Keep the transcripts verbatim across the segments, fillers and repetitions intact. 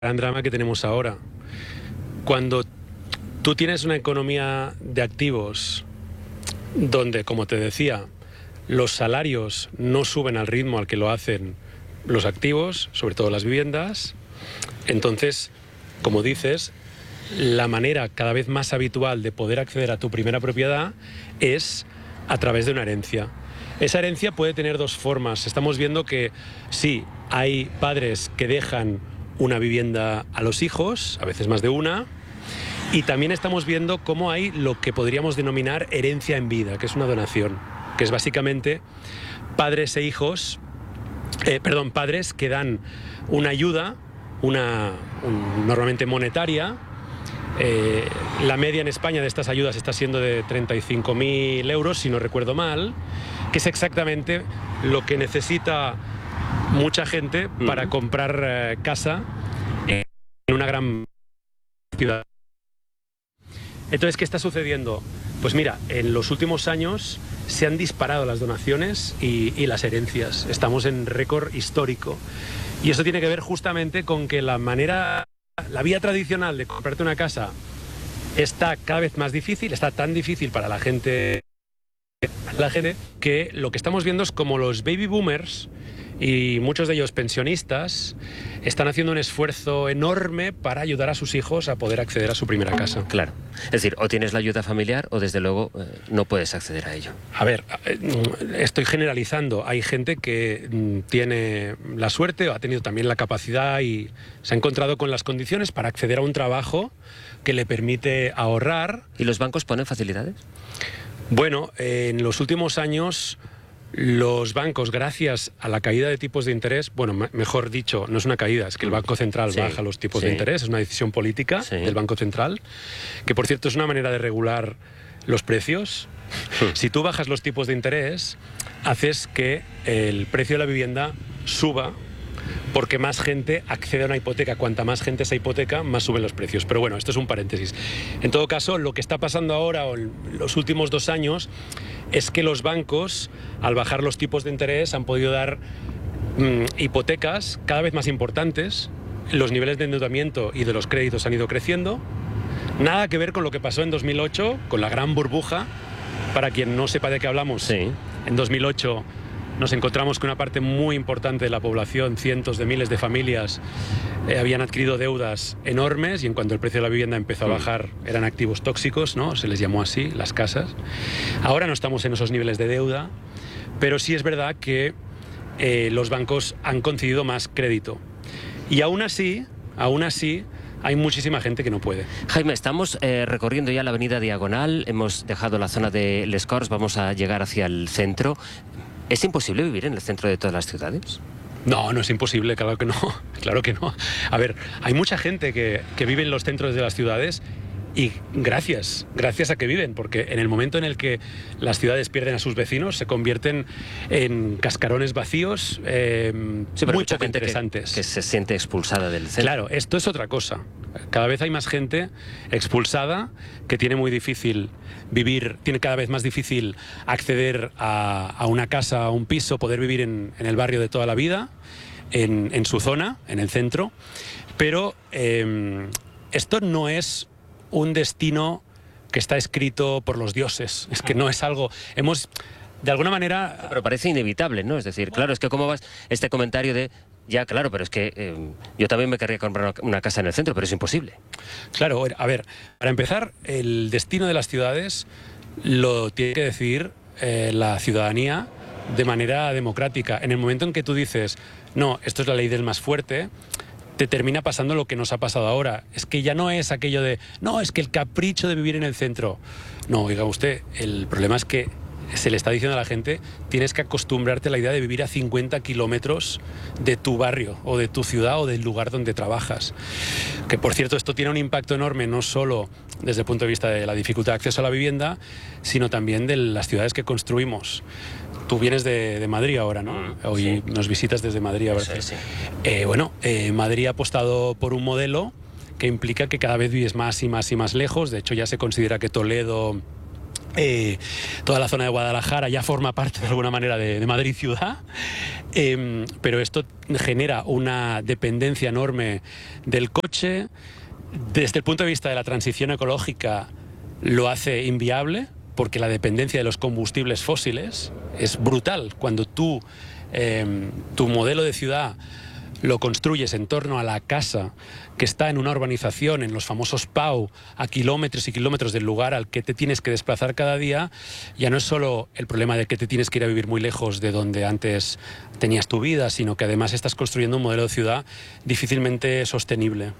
gran drama que tenemos ahora. Cuando tú tienes una economía de activos donde, como te decía, los salarios no suben al ritmo al que lo hacen los activos, sobre todo las viviendas, entonces, como dices, la manera cada vez más habitual de poder acceder a tu primera propiedad es a través de una herencia. Esa herencia puede tener dos formas. Estamos viendo que sí, hay padres que dejan una vivienda a los hijos, a veces más de una, y también estamos viendo cómo hay lo que podríamos denominar herencia en vida, que es una donación, que es básicamente padres e hijos, eh, perdón, padres que dan una ayuda, una un, normalmente monetaria. Eh, la media en España de estas ayudas está siendo de treinta y cinco mil euros, si no recuerdo mal, que es exactamente lo que necesita mucha gente para comprar eh, casa en una gran ciudad. Entonces, ¿qué está sucediendo? Pues mira, en los últimos años se han disparado las donaciones y, y las herencias. Estamos en récord histórico. Y eso tiene que ver justamente con que la manera, la vía tradicional de comprarte una casa está cada vez más difícil, está tan difícil para la gente, la gente que lo que estamos viendo es como los baby boomers y muchos de ellos pensionistas están haciendo un esfuerzo enorme para ayudar a sus hijos a poder acceder a su primera casa. Claro. Es decir, o tienes la ayuda familiar o desde luego eh, no puedes acceder a ello. A ver, estoy generalizando. Hay gente que tiene la suerte o ha tenido también la capacidad y se ha encontrado con las condiciones para acceder a un trabajo que le permite ahorrar. ¿Y los bancos ponen facilidades? Bueno, en los últimos años los bancos, gracias a la caída de tipos de interés, bueno, mejor dicho, no es una caída, es que el Banco Central sí, baja los tipos sí. de interés, es una decisión política sí. del Banco Central, que por cierto es una manera de regular los precios. Sí. Si tú bajas los tipos de interés, haces que el precio de la vivienda suba, porque más gente accede a una hipoteca. Cuanta más gente esa hipoteca, más suben los precios. Pero bueno, esto es un paréntesis. En todo caso, lo que está pasando ahora, o en los últimos dos años, es que los bancos, al bajar los tipos de interés, han podido dar mmm, hipotecas cada vez más importantes. Los niveles de endeudamiento y de los créditos han ido creciendo. Nada que ver con lo que pasó en dos mil ocho, con la gran burbuja. Para quien no sepa de qué hablamos, sí. en dos mil ocho... nos encontramos que una parte muy importante de la población, cientos de miles de familias, eh, habían adquirido deudas enormes y en cuanto el precio de la vivienda empezó a bajar, eran activos tóxicos, ¿no? Se les llamó así, las casas. Ahora no estamos en esos niveles de deuda, pero sí es verdad que eh, los bancos han concedido más crédito. Y aún así, aún así, hay muchísima gente que no puede. Jaime, estamos eh, recorriendo ya la avenida Diagonal, hemos dejado la zona de Les Corts, vamos a llegar hacia el centro. ¿Es imposible vivir en el centro de todas las ciudades? No, no es imposible, claro que no, claro que no. A ver, hay mucha gente que, que vive en los centros de las ciudades y gracias, gracias a que viven, porque en el momento en el que las ciudades pierden a sus vecinos, se convierten en cascarones vacíos eh, sí, pero muy poco interesantes. Que, que se siente expulsada del centro. Claro, esto es otra cosa. Cada vez hay más gente expulsada que tiene muy difícil vivir, tiene cada vez más difícil acceder a, a una casa, a un piso, poder vivir en, en el barrio de toda la vida, en, en su zona, en el centro. Pero eh, esto no es un destino que está escrito por los dioses. Es que no es algo... Hemos, de alguna manera... Pero parece inevitable, ¿no? Es decir, claro, es que cómo vas... Este comentario de... Ya, claro, pero es que eh, yo también me querría comprar una casa en el centro, pero es imposible. Claro, a ver, para empezar, el destino de las ciudades lo tiene que decidir eh, la ciudadanía de manera democrática. En el momento en que tú dices, no, esto es la ley del más fuerte, te termina pasando lo que nos ha pasado ahora. Es que ya no es aquello de, no, es que el capricho de vivir en el centro. No, oiga usted, el problema es que se le está diciendo a la gente, tienes que acostumbrarte a la idea de vivir a cincuenta kilómetros de tu barrio o de tu ciudad o del lugar donde trabajas. Que por cierto, esto tiene un impacto enorme no solo desde el punto de vista de la dificultad de acceso a la vivienda, sino también de las ciudades que construimos. Tú vienes de, de Madrid ahora, ¿no? Hoy sí. Nos visitas desde Madrid. A ver. Sí, sí. Eh, bueno, eh, Madrid ha apostado por un modelo que implica que cada vez vives más y más y más lejos. De hecho, ya se considera que Toledo Eh, toda la zona de Guadalajara ya forma parte de alguna manera de, de Madrid ciudad, eh, pero esto genera una dependencia enorme del coche. Desde el punto de vista de la transición ecológica lo hace inviable, porque la dependencia de los combustibles fósiles es brutal. Cuando tú, eh, tu modelo de ciudad lo construyes en torno a la casa que está en una urbanización, en los famosos P A U, a kilómetros y kilómetros del lugar al que te tienes que desplazar cada día, ya no es solo el problema de que te tienes que ir a vivir muy lejos de donde antes tenías tu vida, sino que además estás construyendo un modelo de ciudad difícilmente sostenible.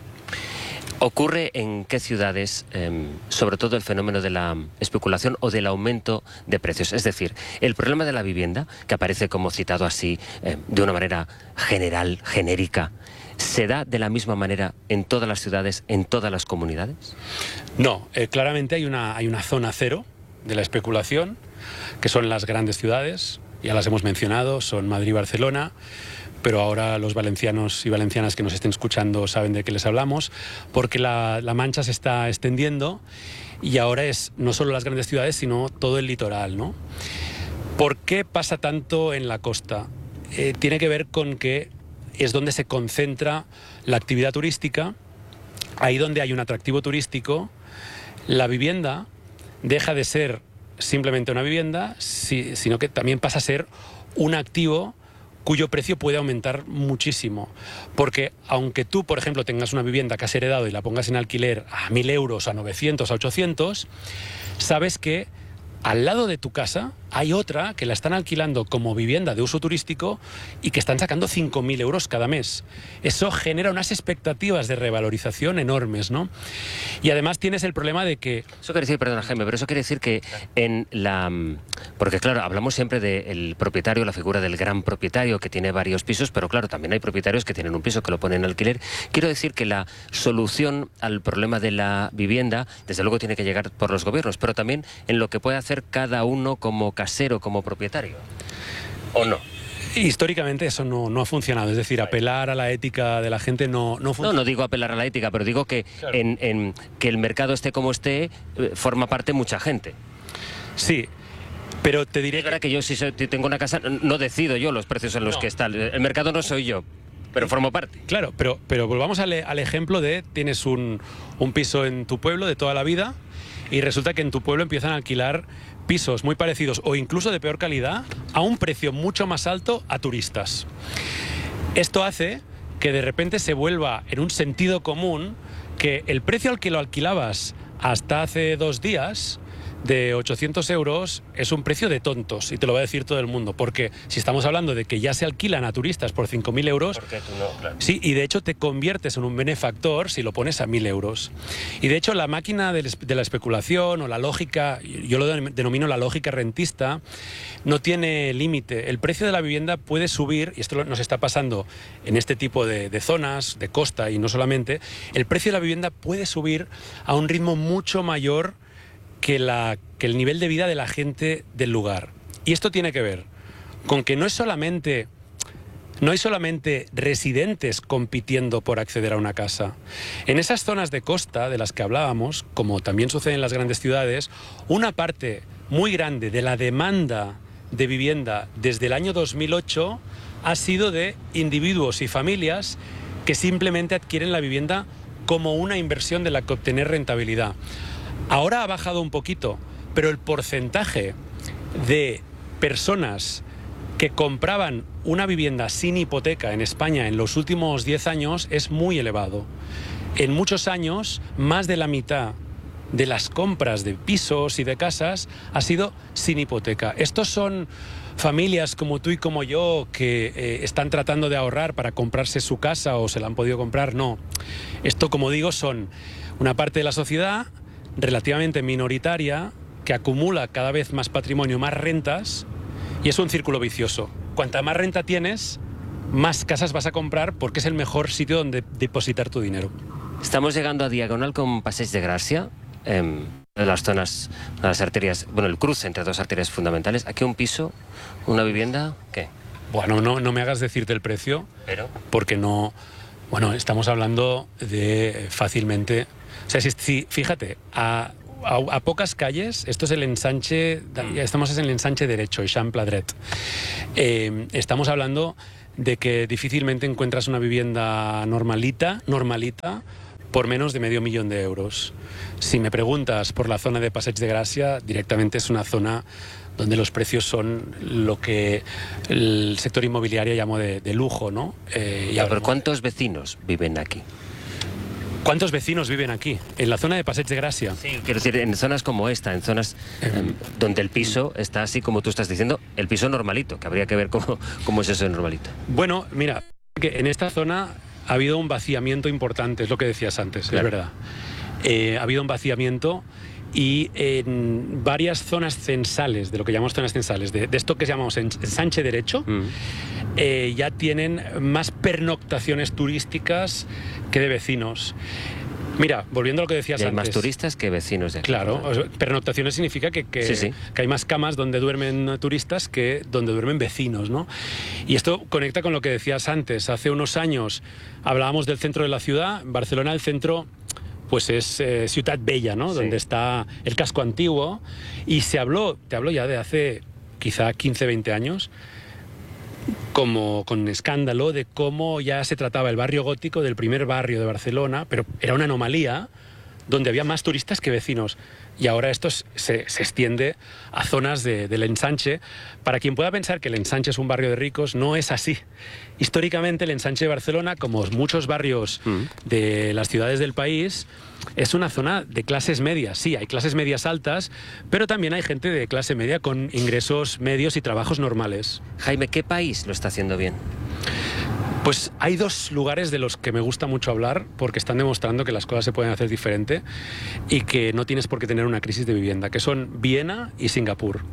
¿Ocurre en qué ciudades, eh, sobre todo el fenómeno de la especulación o del aumento de precios? Es decir, el problema de la vivienda, que aparece como citado así eh, de una manera general, genérica, ¿se da de la misma manera en todas las ciudades, en todas las comunidades? No, eh, claramente hay una, hay una zona cero de la especulación, que son las grandes ciudades, ya las hemos mencionado, son Madrid y Barcelona, pero ahora los valencianos y valencianas que nos estén escuchando saben de qué les hablamos, porque la, la mancha se está extendiendo y ahora es no solo las grandes ciudades, sino todo el litoral, ¿no? ¿Por qué pasa tanto en la costa? Eh, tiene que ver con que es donde se concentra la actividad turística, ahí donde hay un atractivo turístico, la vivienda deja de ser simplemente una vivienda, si, sino que también pasa a ser un activo cuyo precio puede aumentar muchísimo. Porque aunque tú, por ejemplo, tengas una vivienda que has heredado y la pongas en alquiler a mil euros, a novecientos, a ochocientos, sabes que al lado de tu casa hay otra que la están alquilando como vivienda de uso turístico y que están sacando cinco mil euros cada mes. Eso genera unas expectativas de revalorización enormes, ¿no? Y además tienes el problema de que... Eso quiere decir, perdona Jaime, pero eso quiere decir que en la... Porque claro, hablamos siempre del propietario, la figura del gran propietario que tiene varios pisos, pero claro, también hay propietarios que tienen un piso que lo ponen en alquiler. Quiero decir que la solución al problema de la vivienda, desde luego tiene que llegar por los gobiernos, pero también en lo que puede hacer cada uno como casero, como propietario, ¿o no? Históricamente eso no, no ha funcionado, es decir, apelar a la ética de la gente no, no funciona. No, no digo apelar a la ética, pero digo que, claro, en, en que el mercado esté como esté, eh, forma parte mucha gente. Sí, pero te diré... Es verdad que yo si soy, tengo una casa, no decido yo los precios en los no. que está, el mercado no soy yo, pero formo parte. Claro, pero, pero volvamos al, al ejemplo de tienes un, un piso en tu pueblo de toda la vida y resulta que en tu pueblo empiezan a alquilar pisos muy parecidos o incluso de peor calidad a un precio mucho más alto a turistas. Esto hace que de repente se vuelva en un sentido común que el precio al que lo alquilabas hasta hace dos días de ochocientos euros es un precio de tontos, y te lo va a decir todo el mundo, porque si estamos hablando de que ya se alquilan a turistas por cinco mil euros, ¿por qué tú no? Claro. Sí, y de hecho te conviertes en un benefactor si lo pones a mil euros. Y de hecho la máquina de, de la especulación o la lógica, yo lo denomino la lógica rentista, no tiene límite. El precio de la vivienda puede subir, y esto nos está pasando en este tipo de, de zonas, de costa y no solamente, el precio de la vivienda puede subir a un ritmo mucho mayor que, la, que el nivel de vida de la gente del lugar. Y esto tiene que ver con que no es solamente, no hay solamente residentes compitiendo por acceder a una casa. En esas zonas de costa de las que hablábamos, como también sucede en las grandes ciudades, una parte muy grande de la demanda de vivienda desde el año dos mil ocho ha sido de individuos y familias que simplemente adquieren la vivienda como una inversión de la que obtener rentabilidad. Ahora ha bajado un poquito, pero el porcentaje de personas que compraban una vivienda sin hipoteca en España en los últimos diez años es muy elevado. En muchos años, más de la mitad de las compras de pisos y de casas ha sido sin hipoteca. Estos son familias como tú y como yo que eh, están tratando de ahorrar para comprarse su casa o se la han podido comprar. No. Esto, como digo, son una parte de la sociedad relativamente minoritaria que acumula cada vez más patrimonio, más rentas, y es un círculo vicioso. Cuanta más renta tienes, más casas vas a comprar porque es el mejor sitio donde depositar tu dinero. Estamos llegando a Diagonal con Passeig de Gràcia, eh, de las zonas, de las arterias, bueno, el cruce entre dos arterias fundamentales. Aquí un piso, una vivienda, ¿qué? Bueno, no, no me hagas decirte el precio, pero porque no, bueno, estamos hablando de fácilmente... O sea, si, si, fíjate, a a, a pocas calles, esto es el ensanche, estamos en el ensanche derecho, Eixample Dret. Eh, estamos hablando de que difícilmente encuentras una vivienda normalita, normalita, por menos de medio millón de euros. Si me preguntas por la zona de Passeig de Gràcia, directamente es una zona donde los precios son lo que el sector inmobiliario llamó de, de lujo, ¿no? Eh, ya, pero ¿cuántos vecinos viven aquí? ¿Cuántos vecinos viven aquí? En la zona de Passeig de Gràcia. Sí, quiero decir, en zonas como esta, en zonas eh, donde el piso está así como tú estás diciendo, el piso normalito, que habría que ver cómo, cómo es eso de normalito. Bueno, mira, que en esta zona ha habido un vaciamiento importante, es lo que decías antes, claro. Es verdad. Eh, ha habido un vaciamiento y en varias zonas censales, de lo que llamamos zonas censales, de, de esto que llamamos ensanche derecho, mm. eh, ya tienen más pernoctaciones turísticas que de vecinos. Mira, volviendo a lo que decías y hay antes. Hay más turistas que vecinos de aquí. Claro, o sea, pernoctaciones significa que, que, sí, sí. que hay más camas donde duermen turistas que donde duermen vecinos, ¿no? Y esto conecta con lo que decías antes. Hace unos años hablábamos del centro de la ciudad. En Barcelona el centro pues es eh, Ciutat Vella, ¿no? Sí. Donde está el casco antiguo. Y se habló, te hablo ya de hace quizá quince, veinte años, como con escándalo de cómo ya se trataba el barrio gótico del primer barrio de Barcelona, pero era una anomalía donde había más turistas que vecinos. Y ahora esto se, se extiende a zonas de, del ensanche. Para quien pueda pensar que el ensanche es un barrio de ricos, no es así. Históricamente el ensanche de Barcelona, como muchos barrios mm. de las ciudades del país, es una zona de clases medias. Sí, hay clases medias altas, pero también hay gente de clase media con ingresos medios y trabajos normales. Jaime, ¿qué país lo está haciendo bien? Pues hay dos lugares de los que me gusta mucho hablar porque están demostrando que las cosas se pueden hacer diferente y que no tienes por qué tener una crisis de vivienda, que son Viena y Singapur.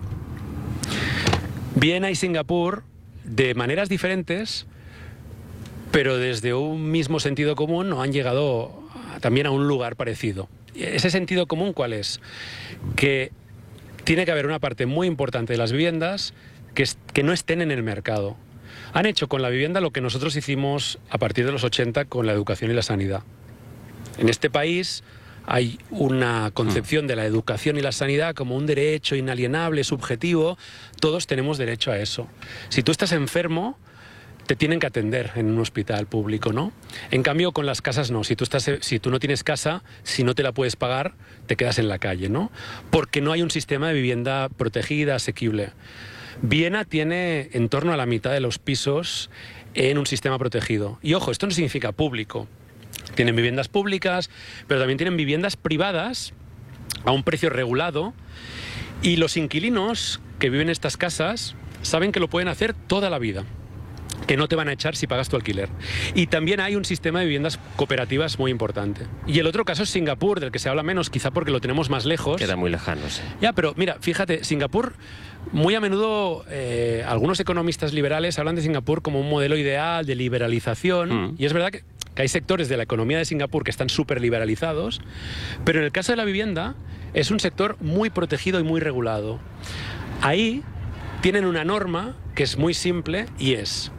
Viena y Singapur, de maneras diferentes, pero desde un mismo sentido común, no han llegado también a un lugar parecido. ¿Ese sentido común cuál es? Que tiene que haber una parte muy importante de las viviendas que, que no estén en el mercado. Han hecho con la vivienda lo que nosotros hicimos a partir de los ochenta con la educación y la sanidad. En este país hay una concepción de la educación y la sanidad como un derecho inalienable, subjetivo. Todos tenemos derecho a eso. Si tú estás enfermo, te tienen que atender en un hospital público, ¿no? En cambio, con las casas no. Si tú, estás, si tú no tienes casa, si no te la puedes pagar, te quedas en la calle, ¿no? Porque no hay un sistema de vivienda protegida, asequible. Viena tiene en torno a la mitad de los pisos en un sistema protegido. Y ojo, esto no significa público. Tienen viviendas públicas, pero también tienen viviendas privadas a un precio regulado. Y los inquilinos que viven en estas casas saben que lo pueden hacer toda la vida, que no te van a echar si pagas tu alquiler. Y también hay un sistema de viviendas cooperativas muy importante. Y el otro caso es Singapur, del que se habla menos, quizá porque lo tenemos más lejos. Queda muy lejano, sí. Ya, pero mira, fíjate, Singapur, muy a menudo eh, algunos economistas liberales hablan de Singapur como un modelo ideal de liberalización, mm. y es verdad que, que hay sectores de la economía de Singapur que están súper liberalizados, pero en el caso de la vivienda es un sector muy protegido y muy regulado. Ahí tienen una norma que es muy simple y es: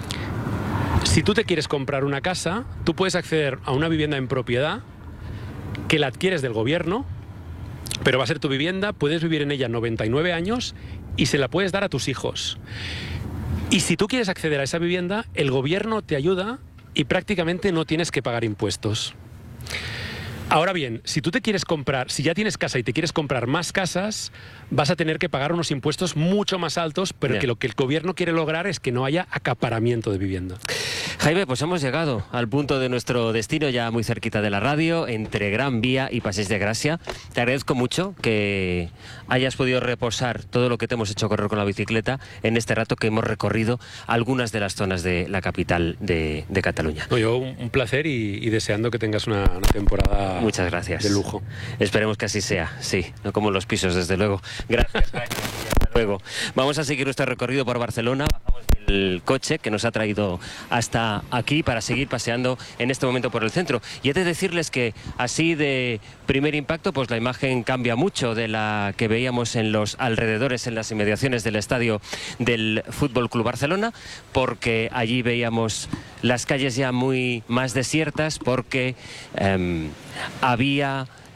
si tú te quieres comprar una casa, tú puedes acceder a una vivienda en propiedad que la adquieres del gobierno, pero va a ser tu vivienda, puedes vivir en ella noventa y nueve años y se la puedes dar a tus hijos. Y si tú quieres acceder a esa vivienda, el gobierno te ayuda y prácticamente no tienes que pagar impuestos. Ahora bien, si tú te quieres comprar, si ya tienes casa y te quieres comprar más casas, vas a tener que pagar unos impuestos mucho más altos, pero que lo que el gobierno quiere lograr es que no haya acaparamiento de vivienda. Jaime, pues hemos llegado al punto de nuestro destino, ya muy cerquita de la radio, entre Gran Vía y Passeig de Gràcia. Te agradezco mucho que hayas podido reposar todo lo que te hemos hecho correr con la bicicleta en este rato que hemos recorrido algunas de las zonas de la capital de, de Cataluña. No, yo un, un placer y, y deseando que tengas una, una temporada Muchas gracias. de lujo. Esperemos que así sea, sí, no como los pisos, desde luego. Gracias, Jaime. Hasta luego. Vamos a seguir nuestro recorrido por Barcelona. Bajamos del coche que nos ha traído hasta aquí para seguir paseando en este momento por el centro. Y he de decirles que así de primer impacto, pues la imagen cambia mucho de la que veíamos en los alrededores, en las inmediaciones del estadio del Fútbol Club Barcelona, porque allí veíamos las calles ya muy más desiertas, porque eh, había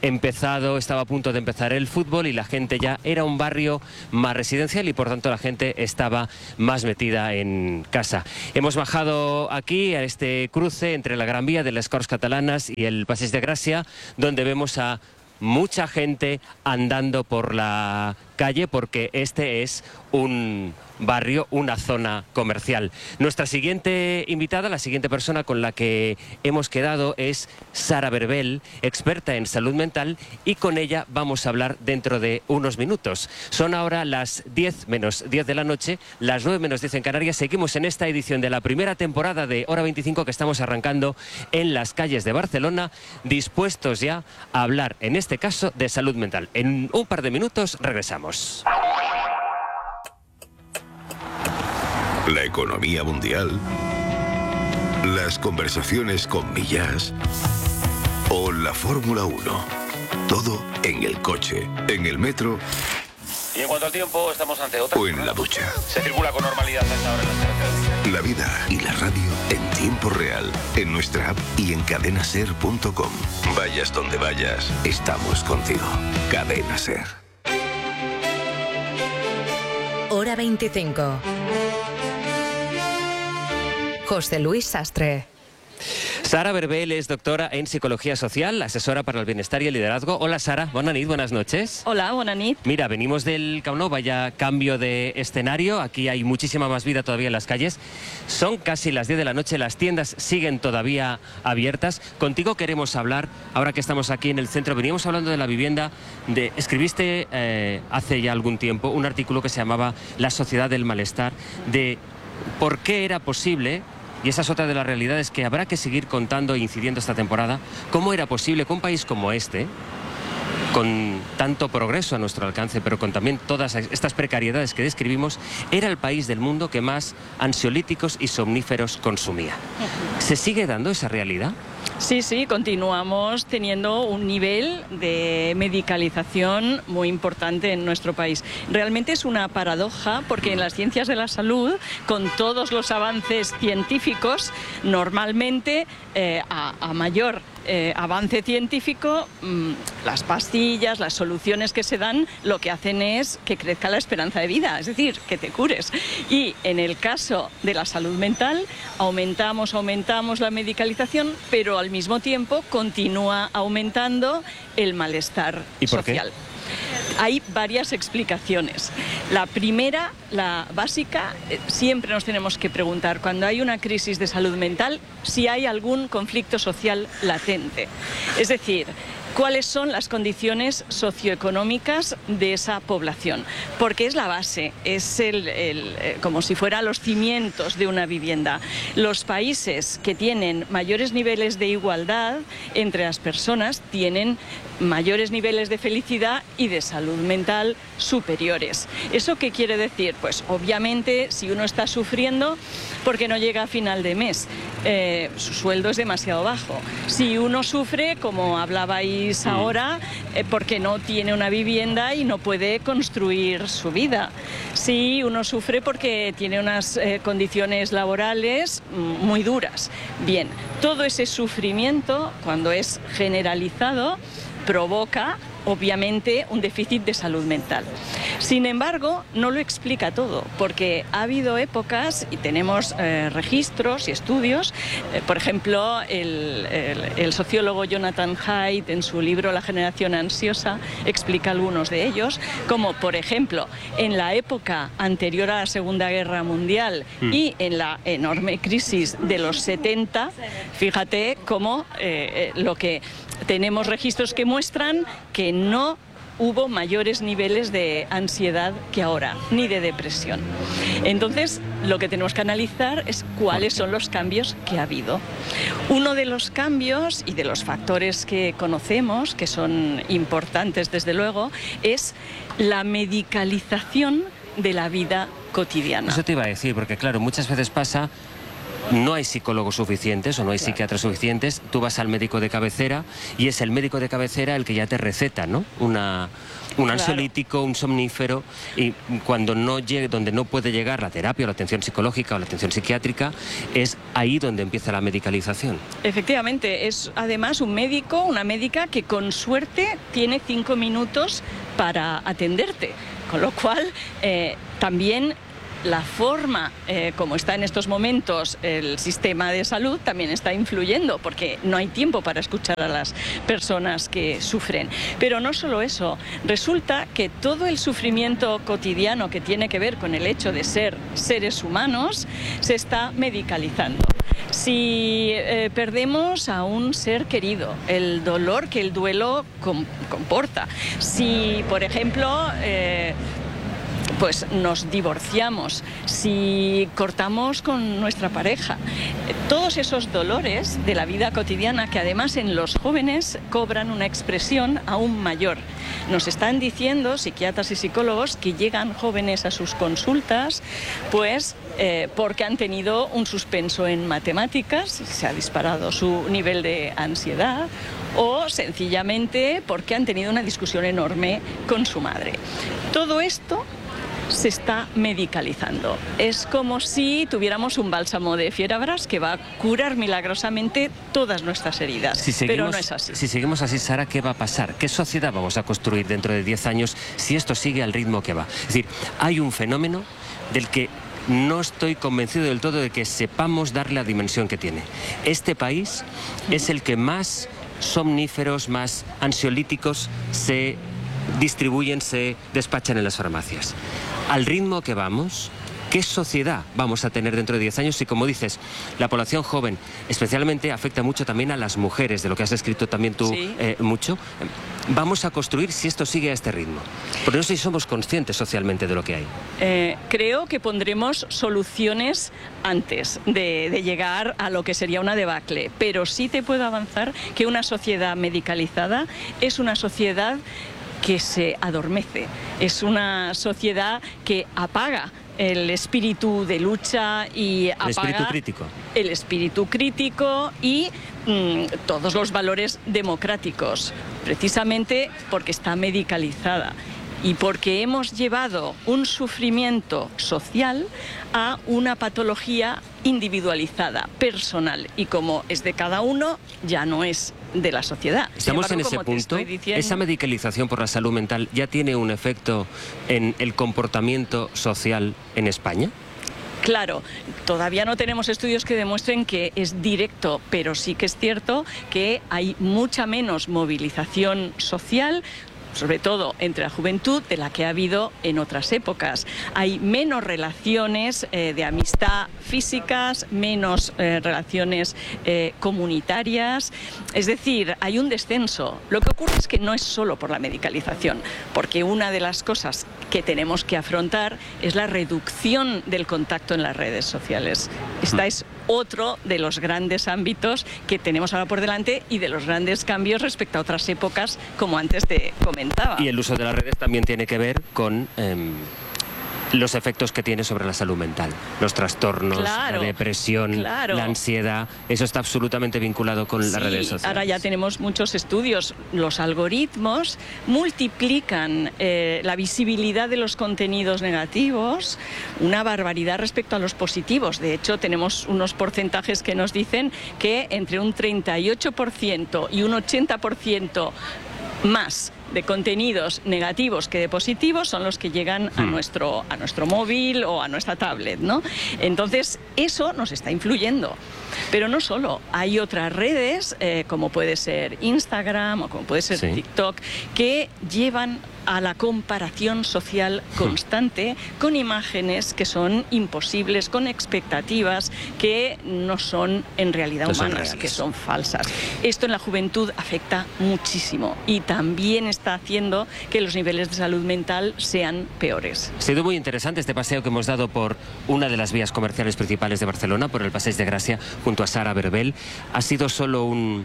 empezado, estaba a punto de empezar el fútbol y la gente ya era un barrio más residencial y por tanto la gente estaba más metida en casa. Hemos bajado aquí a este cruce entre la Gran Vía de las Corts Catalanas y el Passeig de Gràcia, donde vemos a mucha gente andando por la calle porque este es un barrio, una zona comercial. Nuestra siguiente invitada, la siguiente persona con la que hemos quedado es Sara Berbel, experta en salud mental, y con ella vamos a hablar dentro de unos minutos. Son ahora las diez menos diez de la noche, las nueve menos diez en Canarias. Seguimos en esta edición de la primera temporada de Hora veinticinco que estamos arrancando en las calles de Barcelona, dispuestos ya a hablar, en este caso, de salud mental. En un par de minutos regresamos. La economía mundial, las conversaciones con Millás o la Fórmula uno. Todo en el coche, en el metro. Y en cuanto al tiempo, estamos ante otra. O en la ducha. Se circula con normalidad a esta hora en las carreteras. La vida y la radio en tiempo real, en nuestra app y en cadena ser punto com. Vayas donde vayas, estamos contigo. Cadena Ser. Hora veinticinco. José Luis Sastre. Sara Berbel es doctora en Psicología Social, asesora para el bienestar y el liderazgo. Hola Sara, bona nit, buenas noches. Hola, buena nit. Mira, venimos del Camp Nou, vaya cambio de escenario, aquí hay muchísima más vida todavía en las calles. Son casi las diez de la noche, las tiendas siguen todavía abiertas. Contigo queremos hablar, ahora que estamos aquí en el centro, veníamos hablando de la vivienda, de, escribiste eh, hace ya algún tiempo un artículo que se llamaba La sociedad del malestar, de por qué era posible. Y esa es otra de las realidades que habrá que seguir contando e incidiendo esta temporada. ¿Cómo era posible que un país como este, con tanto progreso a nuestro alcance, pero con también todas estas precariedades que describimos, era el país del mundo que más ansiolíticos y somníferos consumía? ¿Se sigue dando esa realidad? Sí, sí, continuamos teniendo un nivel de medicalización muy importante en nuestro país. Realmente es una paradoja porque en las ciencias de la salud, con todos los avances científicos, normalmente eh, a, a mayor eh, avance científico, mmm, las pastillas, las soluciones que se dan, lo que hacen es que crezca la esperanza de vida, es decir, que te cures. Y en el caso de la salud mental, aumentamos, aumentamos la medicalización, pero al mismo tiempo continúa aumentando el malestar ¿Y por social. qué? Hay varias explicaciones. La primera, la básica, siempre nos tenemos que preguntar, cuando hay una crisis de salud mental, si hay algún conflicto social latente. Es decir, cuáles son las condiciones socioeconómicas de esa población, porque es la base, es el, el, como si fueran los cimientos de una vivienda. Los países que tienen mayores niveles de igualdad entre las personas tienen mayores niveles de felicidad y de salud mental superiores. ¿Eso qué quiere decir? Pues obviamente si uno está sufriendo porque no llega a final de mes, eh, su sueldo es demasiado bajo. Si uno sufre, como hablabais ahora, eh, porque no tiene una vivienda y no puede construir su vida. Si uno sufre porque tiene unas eh, condiciones laborales muy duras. Bien, todo ese sufrimiento, cuando es generalizado, provoca obviamente un déficit de salud mental. Sin embargo, no lo explica todo, porque ha habido épocas y tenemos eh, registros y estudios, eh, por ejemplo, el, el, el sociólogo Jonathan Haidt en su libro La generación ansiosa explica algunos de ellos, como por ejemplo, en la época anterior a la Segunda Guerra Mundial mm. y en la enorme crisis de los setenta, fíjate cómo eh, eh, lo que tenemos registros que muestran que no hubo mayores niveles de ansiedad que ahora, ni de depresión. Entonces, lo que tenemos que analizar es cuáles son los cambios que ha habido. Uno de los cambios y de los factores que conocemos, que son importantes desde luego, es la medicalización de la vida cotidiana. Eso te iba a decir, porque claro, muchas veces pasa no hay psicólogos suficientes o no hay Claro. psiquiatras suficientes, tú vas al médico de cabecera y es el médico de cabecera el que ya te receta, ¿no? Una, un Claro. ansiolítico, un somnífero, y cuando no llegue, donde no puede llegar la terapia o la atención psicológica o la atención psiquiátrica, es ahí donde empieza la medicalización. Efectivamente, es además un médico, una médica que con suerte tiene cinco minutos para atenderte, con lo cual eh, también la forma eh, como está en estos momentos el sistema de salud también está influyendo, porque no hay tiempo para escuchar a las personas que sufren. Pero no solo eso, resulta que todo el sufrimiento cotidiano que tiene que ver con el hecho de ser seres humanos se está medicalizando. Si eh, perdemos a un ser querido, el dolor que el duelo com- comporta. Si, por ejemplo, eh, pues nos divorciamos, si cortamos con nuestra pareja, todos esos dolores de la vida cotidiana que además en los jóvenes cobran una expresión aún mayor. Nos están diciendo psiquiatras y psicólogos que llegan jóvenes a sus consultas pues eh, porque han tenido un suspenso en matemáticas, se ha disparado su nivel de ansiedad, o sencillamente porque han tenido una discusión enorme con su madre. Todo esto se está medicalizando. Es como si tuviéramos un bálsamo de fierabrás que va a curar milagrosamente todas nuestras heridas. Si seguimos, pero no es así. Si seguimos así, Sara, ¿qué va a pasar? ¿Qué sociedad vamos a construir dentro de diez años si esto sigue al ritmo que va? Es decir, hay un fenómeno del que no estoy convencido del todo de que sepamos darle la dimensión que tiene. Este país es el que más somníferos, más ansiolíticos se distribuyen, se despachan en las farmacias. Al ritmo que vamos, ¿qué sociedad vamos a tener dentro de diez años? Y como dices, la población joven especialmente afecta mucho también a las mujeres, de lo que has escrito también tú Sí. eh, mucho. Vamos a construir si esto sigue a este ritmo. Porque no sé si somos conscientes socialmente de lo que hay. Eh, creo que pondremos soluciones antes de, de llegar a lo que sería una debacle, pero sí te puedo avanzar que una sociedad medicalizada es una sociedad que se adormece, es una sociedad que apaga el espíritu de lucha y apaga El espíritu crítico. el espíritu crítico y mm, todos los valores democráticos, precisamente porque está medicalizada y porque hemos llevado un sufrimiento social a una patología individualizada, personal, y como es de cada uno, ya no es de la sociedad. Sin Estamos en embargo, ese como te punto. estoy diciendo- ¿Esa medicalización por la salud mental ya tiene un efecto en el comportamiento social en España? Claro, todavía no tenemos estudios que demuestren que es directo, pero sí que es cierto que hay mucha menos movilización social, sobre todo entre la juventud, de la que ha habido en otras épocas. Hay menos relaciones eh, de amistad físicas, menos eh, relaciones eh, comunitarias. Es decir, hay un descenso. Lo que ocurre es que no es solo por la medicalización, porque una de las cosas que tenemos que afrontar es la reducción del contacto en las redes sociales. Esta es otro de los grandes ámbitos que tenemos ahora por delante y de los grandes cambios respecto a otras épocas, como antes te comentaba. Y el uso de las redes también tiene que ver con eh, los efectos que tiene sobre la salud mental. Los trastornos, Claro, la depresión, claro. la ansiedad. Eso está absolutamente vinculado con las Sí, redes sociales. ahora ya tenemos muchos estudios. Los algoritmos multiplican eh, la visibilidad de los contenidos negativos, una barbaridad respecto a los positivos. De hecho, tenemos unos porcentajes que nos dicen que entre un treinta y ocho por ciento y un ochenta por ciento más de contenidos negativos que de positivos son los que llegan a, Hmm. nuestro, a nuestro móvil o a nuestra tablet, ¿no? Entonces, eso nos está influyendo. Pero no solo, hay otras redes, eh, como puede ser Instagram o como puede ser Sí. TikTok, que llevan a la comparación social constante con imágenes que son imposibles, con expectativas que no son en realidad No son humanas, reales. que son falsas. Esto en la juventud afecta muchísimo y también está haciendo que los niveles de salud mental sean peores. Ha sido muy interesante este paseo que hemos dado por una de las vías comerciales principales de Barcelona, por el Passeig de Gràcia, junto a Sara Berbel. Ha sido solo un,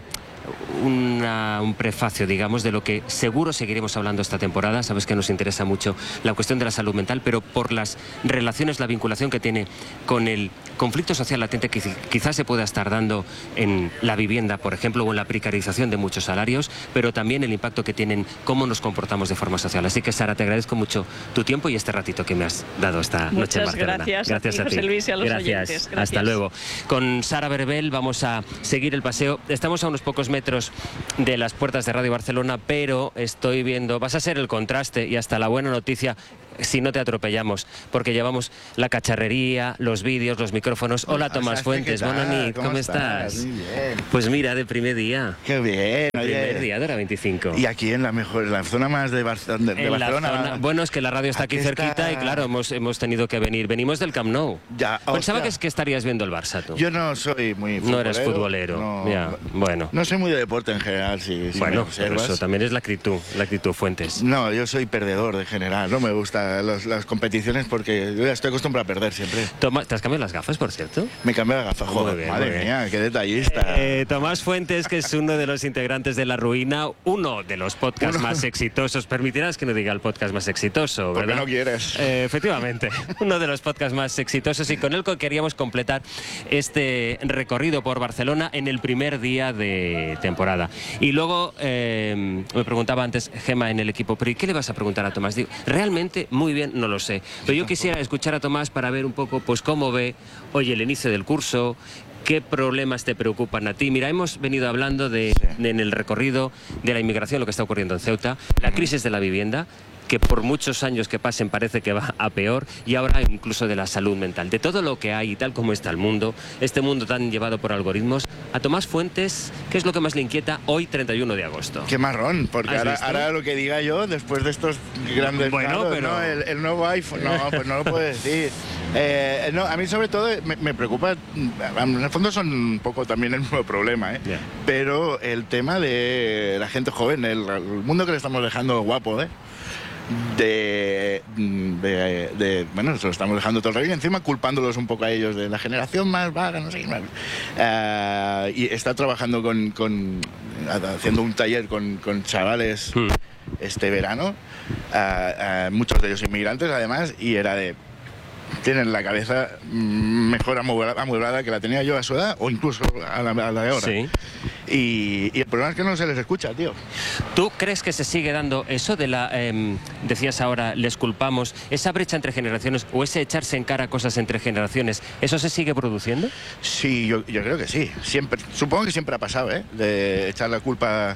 una, un prefacio, digamos, de lo que seguro seguiremos hablando esta temporada. Sabes que nos interesa mucho la cuestión de la salud mental, pero por las relaciones, la vinculación que tiene con el conflicto social latente que quizás se pueda estar dando en la vivienda, por ejemplo, o en la precarización de muchos salarios, pero también el impacto que tienen cómo nos comportamos de forma social. Así que, Sara, te agradezco mucho tu tiempo y este ratito que me has dado esta Muchas noche en Barcelona. Gracias, gracias a ti, a ti. José Luis, y a los gracias. oyentes. Gracias. Hasta luego. Con Sara Berbel vamos a seguir el paseo. Estamos a unos pocos metros de las puertas de Radio Barcelona, pero estoy viendo, vas a ser el contraste y hasta la buena noticia si no te atropellamos, porque llevamos la cacharrería, los vídeos, los micrófonos. Hola, Tomás Fuentes, buenas noches, ¿cómo, ¿cómo estás? estás? Muy bien. Pues mira, de primer día. Qué bien. Oye. Primer día de hora veinticinco. Y aquí en la mejor, en la zona más de, Bar de, de Barcelona. Zona, bueno, es que la radio está aquí, aquí cerquita está... y claro, hemos, hemos tenido que venir. Venimos del Camp Nou. Ya, Pensaba que, es que estarías viendo el Barça, tú. Yo no soy muy futbolero. No eres futbolero. No, ya, bueno. No soy muy de deporte en general, si, si bueno, me observas. Pero eso también es la actitud, la actitud Fuentes. No, yo soy perdedor de general. No me gustan las competiciones porque yo ya estoy acostumbrado a perder siempre. Toma, ¿te has cambiado las gafas, por cierto? Me cambié las gafas, joder, bien, madre mía, qué detallista. Eh, Tomás Fuentes, que es uno de los integrantes de La Ruina, uno de los podcasts uno. más exitosos. Permitirás que no diga el podcast más exitoso, ¿verdad? Porque no quieres. Eh, efectivamente, uno de los podcasts más exitosos y con él queríamos completar este recorrido por Barcelona en el primer día de temporada. Y luego eh, me preguntaba antes Gemma en el equipo, pero ¿y qué le vas a preguntar a Tomás? Digo, realmente muy bien, no lo sé. Pero yo quisiera escuchar a Tomás para ver un poco pues cómo ve hoy el inicio del curso, qué problemas te preocupan a ti. Mira, hemos venido hablando de, de, en el recorrido de la inmigración, lo que está ocurriendo en Ceuta, la crisis de la vivienda, que por muchos años que pasen parece que va a peor, y ahora incluso de la salud mental, de todo lo que hay y tal como está el mundo, este mundo tan llevado por algoritmos. A Tomás Fuentes, ¿qué es lo que más le inquieta hoy, treinta y uno de agosto? Qué marrón, porque ahora, ahora lo que diga yo, después de estos grandes bueno, casos, pero... ¿no? el, el nuevo iPhone, no, pues no lo puedo decir. Eh, no, a mí sobre todo me, me preocupa, en el fondo son un poco también el mismo problema, ¿eh? Yeah. Pero el tema de la gente joven, el, el mundo que le estamos dejando guapo, ¿eh? De, de, de, bueno, se lo estamos dejando todo el rato y encima culpándolos un poco a ellos de la generación más vaga, no sé qué más. Uh, y está trabajando con, con haciendo un taller con, con chavales mm. este verano, uh, uh, muchos de ellos inmigrantes además, y era de tienen la cabeza mejor amueblada que la tenía yo a su edad o incluso a la, a la de ahora. Sí. Y, y el problema es que no se les escucha, tío. ¿Tú crees que se sigue dando eso de la, eh, decías ahora, les culpamos, esa brecha entre generaciones o ese echarse en cara cosas entre generaciones, ¿eso se sigue produciendo? Sí, yo, yo creo que sí. Siempre, supongo que siempre ha pasado, ¿eh? De echar la culpa...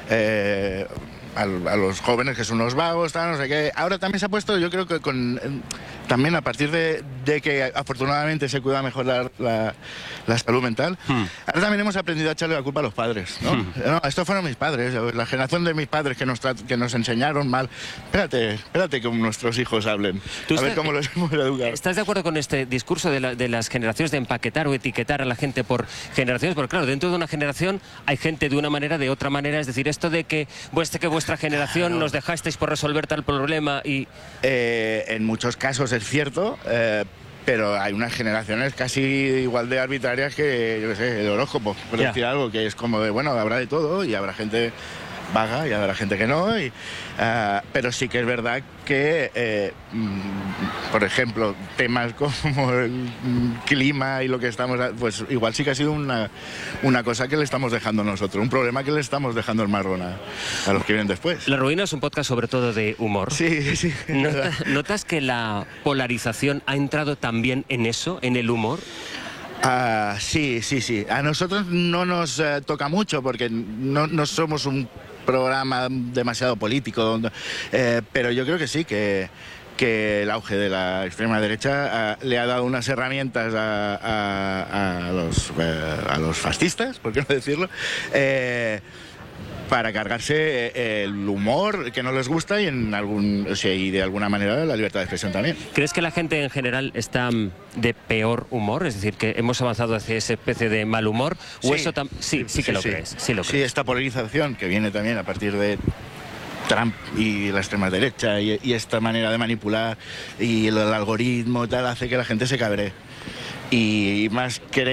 Eh, A, a los jóvenes que son unos vagos, tal, no sé qué. Ahora también se ha puesto, yo creo que con también a partir de, de que afortunadamente se cuida mejor la, la, la salud mental, hmm. ahora también hemos aprendido a echarle la culpa a los padres, ¿no? Hmm. No, estos fueron mis padres, la generación de mis padres que nos, que nos enseñaron mal. Espérate, espérate que nuestros hijos hablen, a ver cómo los hemos educado. ¿Estás de acuerdo con este discurso de, la, de las generaciones de empaquetar o etiquetar a la gente por generaciones? Porque claro, dentro de una generación hay gente de una manera, de otra manera, es decir, esto de que vuestra, que vuestra generación claro. nos dejasteis por resolver tal problema y... Eh, en muchos casos es cierto, eh, pero hay unas generaciones casi igual de arbitrarias que, yo qué sé, el horóscopo, por yeah. decir algo, que es como de, bueno, habrá de todo y habrá gente vaga y habrá gente que no, y, uh, pero sí que es verdad que, eh, mm, por ejemplo, temas como el mm, clima y lo que estamos, pues igual sí que ha sido una, una cosa que le estamos dejando nosotros, un problema que le estamos dejando el marrón a, a los que vienen después. La Ruina es un podcast sobre todo de humor. Sí, sí. ¿Nota, ¿Notas que la polarización ha entrado también en eso, en el humor? Uh, sí, sí, sí. A nosotros no nos uh, toca mucho porque no, no somos un programa demasiado político, eh, pero yo creo que sí, que, que el auge de la extrema derecha uh, le ha dado unas herramientas a, a, a, los, uh, a los fascistas, por qué no decirlo, eh, para cargarse el humor que no les gusta y, en algún, o sea, y de alguna manera la libertad de expresión también. ¿Crees que la gente en general está de peor humor? Es decir, que hemos avanzado hacia esa especie de mal humor. ¿O sí, eso tam sí, sí, sí que sí, lo sí. crees. Sí, lo sí, crees. Esta polarización que viene también a partir de Trump y la extrema derecha y, y esta manera de manipular y el, el algoritmo y tal hace que la gente se cabree. Y más creo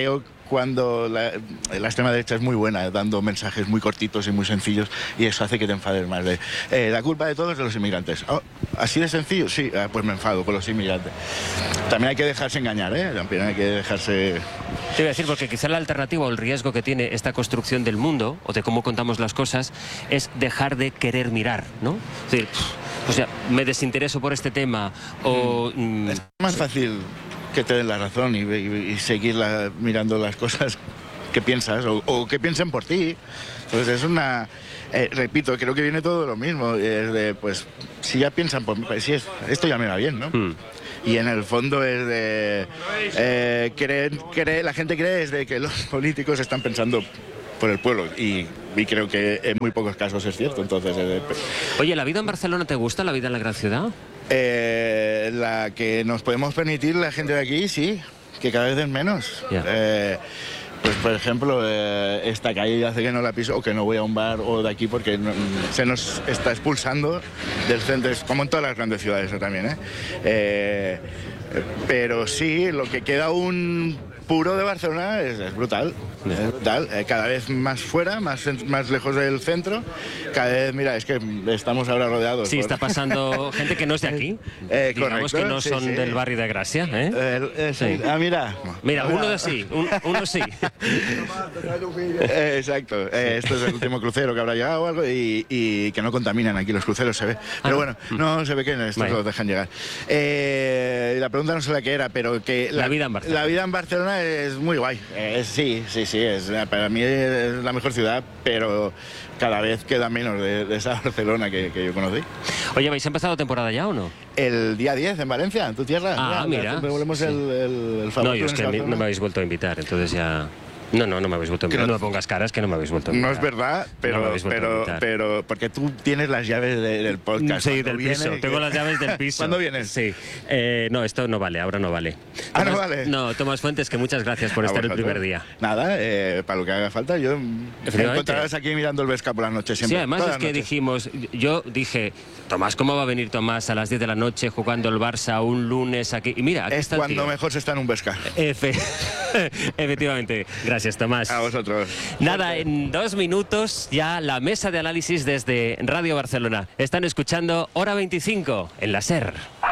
cuando la, la extrema derecha es muy buena, dando mensajes muy cortitos y muy sencillos, y eso hace que te enfades más. De, eh, la culpa de todo es de los inmigrantes. Oh, ¿así de sencillo? Sí, ah, pues me enfado con los inmigrantes. También hay que dejarse engañar, ¿eh? También hay que dejarse... Te iba a decir, porque quizá la alternativa o el riesgo que tiene esta construcción del mundo, o de cómo contamos las cosas, es dejar de querer mirar, ¿no? Es decir, o sea, me desintereso por este tema, o... Mm, es más fácil que te den la razón y, y, y seguir la, mirando las cosas que piensas, o, o que piensen por ti. Entonces es una... Eh, repito, creo que viene todo lo mismo. Es de, pues, si ya piensan por mí, pues, si es, esto ya me va bien, ¿no? Mm. Y en el fondo es de... Eh, creen, cree, la gente cree es de que los políticos están pensando por el pueblo, y, y creo que en muy pocos casos es cierto. Entonces, eh, oye, ¿la vida en Barcelona te gusta, la vida en la gran ciudad? Eh, la que nos podemos permitir la gente de aquí, sí, que cada vez es menos. Yeah. Eh, pues, por ejemplo, eh, esta calle hace que no la piso, o que no voy a un bar o de aquí porque no, se nos está expulsando del centro, como en todas las grandes ciudades, eso también, ¿eh? Eh, pero sí, lo que queda un puro de Barcelona es, es brutal, yeah. es brutal. Eh, cada vez más fuera, más, más lejos del centro, cada vez, mira, es que estamos ahora rodeados. Sí, por... está pasando gente que no es de aquí, eh, digamos correcto, que no sí, son sí. del barrio de Gracia, ¿eh? Eh, eh, sí. Sí. Ah, mira. Mira, uno de sí, un, uno sí. eh, exacto, eh, esto es el último crucero que habrá llegado o algo, y, y que no contaminan aquí los cruceros, se ve. Pero ah, bueno, no se ve que estos vale. los dejan llegar. Eh, la pregunta no sé la que era, pero que... La, la vida en Barcelona. La vida en Barcelona es muy guay. Eh, sí, sí, sí, es, para mí es la mejor ciudad, pero cada vez queda menos de, de esa Barcelona que, que yo conocí. Oye, ¿habéis empezado temporada ya o no? El día diez en Valencia, en tu tierra. Ah, mira. mira. Siempre volvemos sí. el, el, el favor. No, yo es que no me habéis vuelto a invitar, entonces ya... No, no, no me habéis vuelto a invitar. No, no me pongas caras, que no me habéis vuelto a invitar. No es verdad, pero, no pero, pero porque tú tienes las llaves de, del podcast. Sí, del viene, piso. Que... Tengo las llaves del piso. ¿Cuándo vienes? Sí. Eh, no, esto no vale, ahora no vale. Ah, Tomás, no vale. No, Tomás Fuentes, que muchas gracias por estar el primer día. Nada, eh, para lo que haga falta. Yo me encontrarás aquí mirando el Vesca por la noche siempre. Sí, además es que noche. dijimos, yo dije, Tomás, ¿cómo va a venir Tomás a las diez de la noche jugando el Barça un lunes aquí? Y mira, aquí es está cuando el tío. mejor se está en un Vesca. Efe... Efectivamente. Gracias, Tomás. A vosotros. Nada, en dos minutos ya la mesa de análisis desde Radio Barcelona. Están escuchando Hora veinticinco en la SER.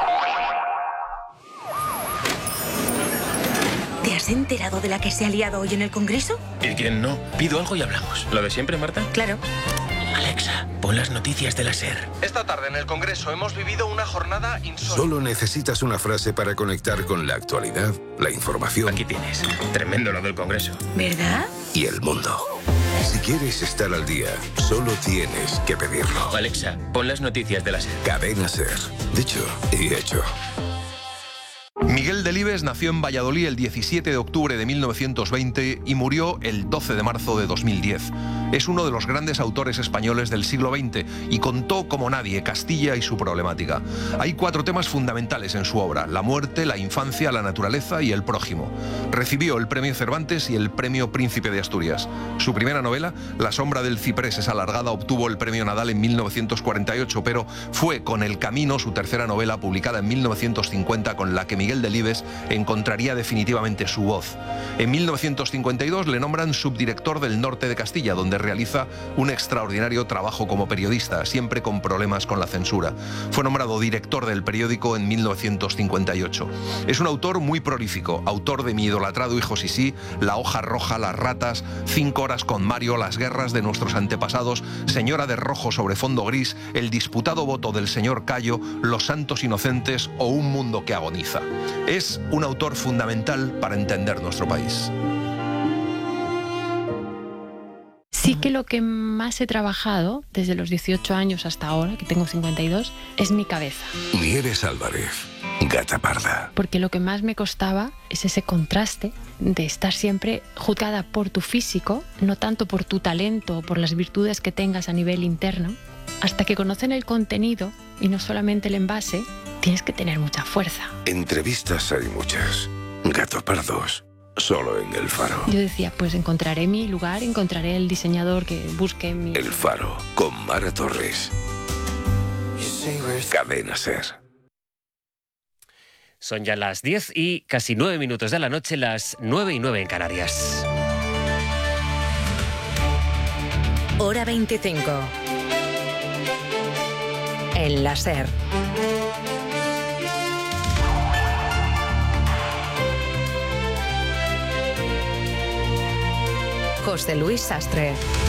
¿Te has enterado de la que se ha liado hoy en el Congreso? ¿Y quién no? Pido algo y hablamos. ¿Lo de siempre, Marta? Claro. Alexa, pon las noticias de la SER. Esta tarde en el Congreso hemos vivido una jornada insólita. Solo necesitas una frase para conectar con la actualidad, la información. Aquí tienes. Tremendo lo del Congreso. ¿Verdad? Y el mundo. Si quieres estar al día, solo tienes que pedirlo. Alexa, pon las noticias de la SER. Cadena SER. Dicho y hecho. Miguel Delibes nació en Valladolid el diecisiete de octubre de mil novecientos veinte y murió el doce de marzo de dos mil diez. Es uno de los grandes autores españoles del siglo veinte y contó como nadie Castilla y su problemática. Hay cuatro temas fundamentales en su obra: la muerte, la infancia, la naturaleza y el prójimo. Recibió el premio Cervantes y el premio Príncipe de Asturias. Su primera novela, La sombra del ciprés es alargada, obtuvo el premio Nadal en mil novecientos cuarenta y ocho, pero fue con El camino, su tercera novela, publicada en mil novecientos cincuenta, con la que Miguel Delibes encontraría definitivamente su voz. En mil novecientos cincuenta y dos le nombran subdirector del Norte de Castilla, donde realiza un extraordinario trabajo como periodista, siempre con problemas con la censura. Fue nombrado director del periódico en mil novecientos cincuenta y ocho. Es un autor muy prolífico, autor de Mi idolatrado hijo Sisí, La hoja roja, Las ratas, Cinco horas con Mario, Las guerras de nuestros antepasados, Señora de rojo sobre fondo gris, El disputado voto del señor Cayo, Los santos inocentes o Un mundo que agoniza. Es un autor fundamental para entender nuestro país. Sí que lo que más he trabajado desde los dieciocho años hasta ahora, que tengo cincuenta y dos, es mi cabeza. Nieves Álvarez, Gata Parda. Porque lo que más me costaba es ese contraste de estar siempre juzgada por tu físico, no tanto por tu talento o por las virtudes que tengas a nivel interno. Hasta que conocen el contenido y no solamente el envase, tienes que tener mucha fuerza. Entrevistas hay muchas. Gato Pardos, solo en El Faro. Yo decía, pues encontraré mi lugar, encontraré el diseñador que busque mi... El Faro, con Mara Torres. Cadena SER. Son ya las diez y casi nueve minutos de la noche, las nueve y nueve en Canarias. Hora veinticinco. En la SER. José Luis Sastre.